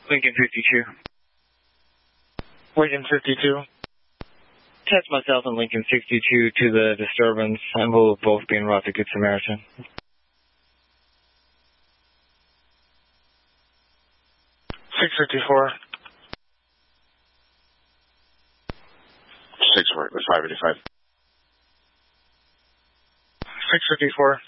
Lincoln 52. Lincoln 52. Test myself and Lincoln 62 to the disturbance, and we'll both be en route to Good Samaritan. 654. 6 work, that's 585. 654.